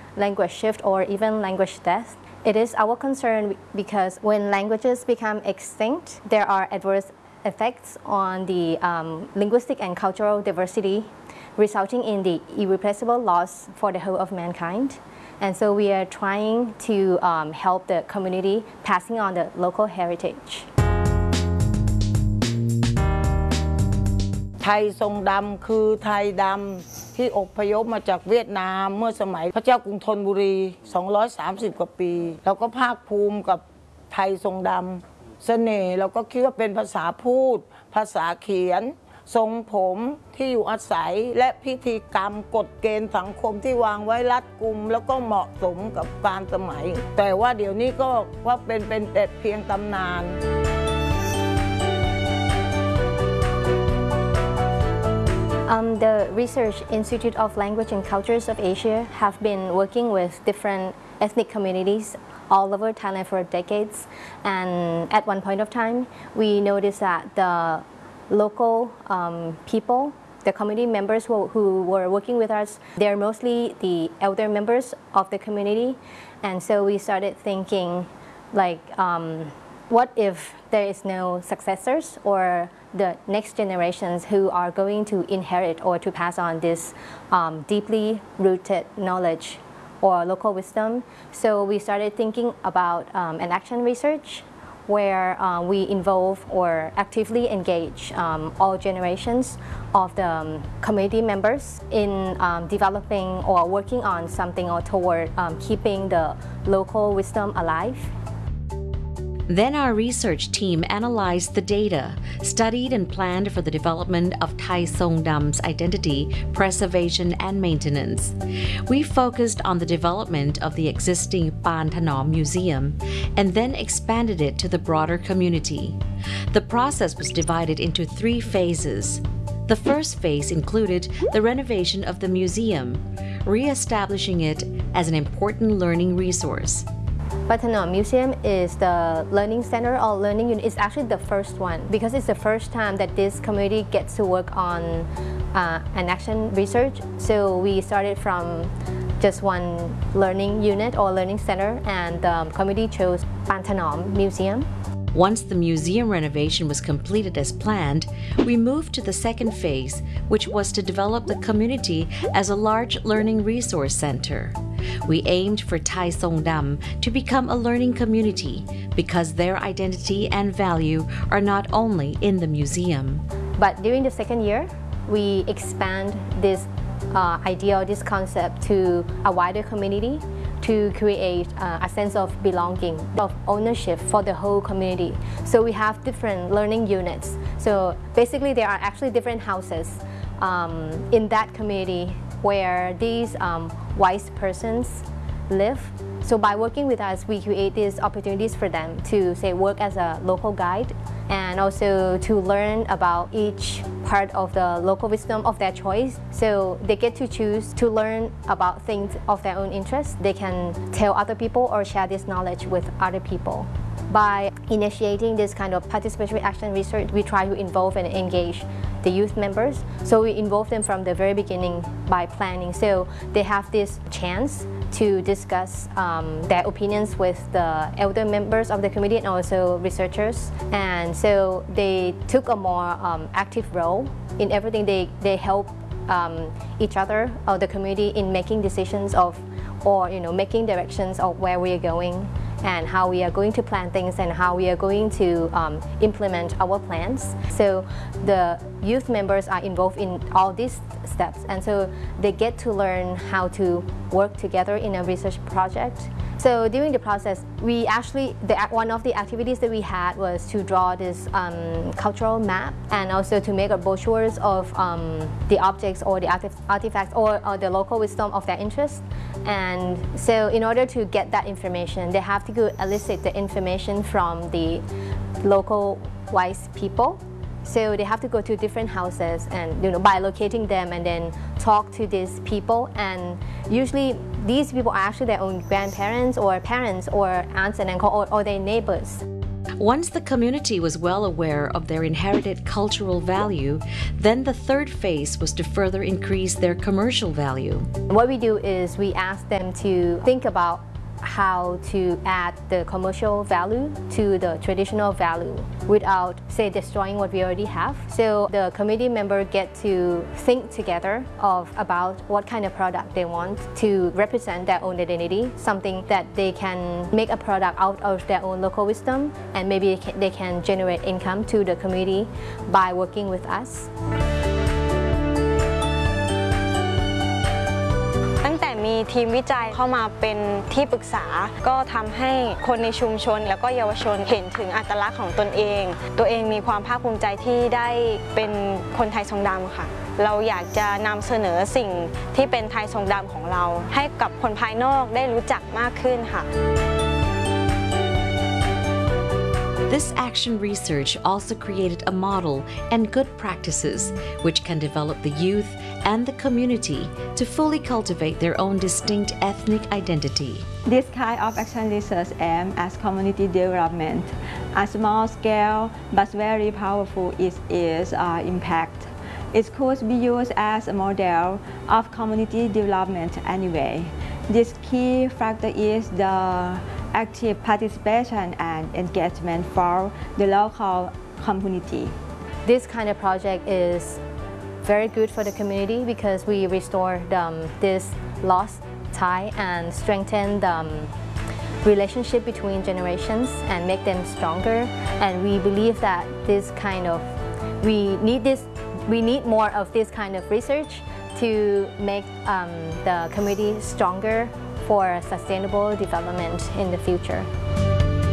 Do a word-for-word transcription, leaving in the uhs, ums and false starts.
language shift or even language death. It is our concern because when languages become extinct, there are adverse effects on the um, linguistic and cultural diversity, resulting in the irreplaceable loss for the whole of mankind. And so we are trying to um, help the community passing on the local heritage. ไทยทรงดำคือไทยดำที่อพยพมาจากเวียดนามเมื่อสมัยพระเจ้ากรุงธนบุรีสองร้อยสามสิบกว่าปีเราก็ภาคภูมิกับไทยทรงดำเสน่ห์เราก็คิดว่าเป็นภาษาพูดภาษาเขียนทรงผมที่อยู่อาศัยและพิธีกรรมกฎเกณฑ์สังคมที่วางไว้รัดกุมแล้วก็เหมาะสมกับการสมัยแต่ว่าเดี๋ยวนี้ก็ว่าเป็นเป็นแต่เพียงตำนาน Um, the Research Institute of Language and Cultures of Asia have been working with different ethnic communities all over Thailand for decades, and at one point of time we noticed that the local um, people, the community members who, who were working with us, they're mostly the elder members of the community, and so we started thinking like um, what if there is no successors or the next generations who are going to inherit or to pass on this um, deeply rooted knowledge or local wisdom. So we started thinking about um, an action research where uh, we involve or actively engage um, all generations of the um, community members in um, developing or working on something or toward um, keeping the local wisdom alive. Then our research team analyzed the data, studied and planned for the development of Thai Songdam's identity, preservation, and maintenance. We focused on the development of the existing Pan Thanom Museum and then expanded it to the broader community. The process was divided into three phases. The first phase included the renovation of the museum, re-establishing it as an important learning resource. Pan Thanom Museum is the learning center or learning unit. It's actually the first one because it's the first time that this community gets to work on uh, an action research. So we started from just one learning unit or learning center, and the community chose Pan Thanom Museum. Once the museum renovation was completed as planned, we moved to the second phase, which was to develop the community as a large learning resource center. We aimed for Thai Songdam to become a learning community because their identity and value are not only in the museum. But during the second year, we expand this uh, idea or this concept to a wider community to create uh, a sense of belonging, of ownership for the whole community. So we have different learning units. So basically there are actually different houses um, in that community where these um, wise persons live. So by working with us, we create these opportunities for them to say work as a local guide and also to learn about each part of the local wisdom of their choice. So they get to choose to learn about things of their own interest. They can tell other people or share this knowledge with other people. By initiating this kind of participatory action research, we try to involve and engage the youth members. So we involve them from the very beginning by planning. So they have this chance to discuss um, their opinions with the elder members of the community and also researchers. And so they took a more um, active role in everything. They, they help um, each other or the community in making decisions of or you know making directions of where we are going and how we are going to plan things and how we are going to um, implement our plans. So the youth members are involved in all these steps, and so they get to learn how to work together in a research project. So during the process, we actually, the, one of the activities that we had was to draw this um, cultural map and also to make a brochures of um, the objects or the artif artifacts or, or the local wisdom of their interest. And so in order to get that information, they have to go elicit the information from the local wise people. So they have to go to different houses and you know by locating them and then talk to these people, and usually these people are actually their own grandparents or parents or aunts and uncles or, or their neighbors. Once the community was well aware of their inherited cultural value, then the third phase was to further increase their commercial value. What we do is we ask them to think about how to add the commercial value to the traditional value without, say, destroying what we already have. So the committee member get to think together of about what kind of product they want to represent their own identity, something that they can make a product out of their own local wisdom, and maybe they can generate income to the community by working with us. ตั้งแต่มีทีมวิจัยเข้ามาเป็นที่ปรึกษาก็ทำให้คนในชุมชนแล้วก็เยาวชนเห็นถึงอัตลักษณ์ของตนเองตัวเองมีความภาคภูมิใจที่ได้เป็นคนไทยทรงดำค่ะเราอยากจะนำเสนอสิ่งที่เป็นไทยทรงดำของเราให้กับคนภายนอกได้รู้จักมากขึ้นค่ะ This action research also created a model and good practices which can develop the youth and the community to fully cultivate their own distinct ethnic identity. This kind of action research aims at community development. A small scale but very powerful is its uh, impact. It could be used as a model of community development anyway. This key factor is the active participation and engagement for the local community. This kind of project is very good for the community because we restore um, this lost tie and strengthen the um, relationship between generations and make them stronger. And we believe that this kind of, we need this, we need more of this kind of research to make um, the community stronger for sustainable development in the future.